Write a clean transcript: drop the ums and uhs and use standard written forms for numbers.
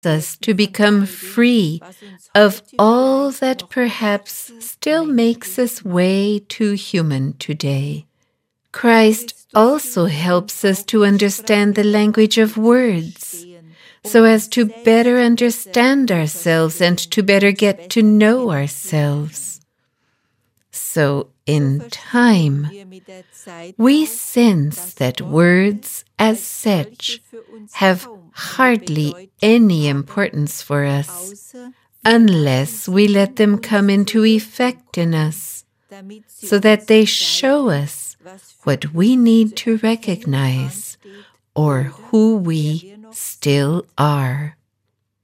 us to become free of all that perhaps still makes us way too human today. Christ also helps us to understand the language of words, so as to better understand ourselves and to better get to know ourselves. So in time, we sense that words as such have hardly any importance for us unless we let them come into effect in us, so that they show us what we need to recognize or who we still are.